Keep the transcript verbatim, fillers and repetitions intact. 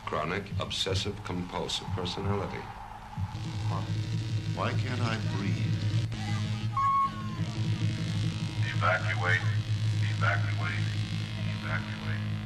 Chronic obsessive-compulsive personality. Huh? Why can't I breathe? Evacuate. Evacuate. Evacuate.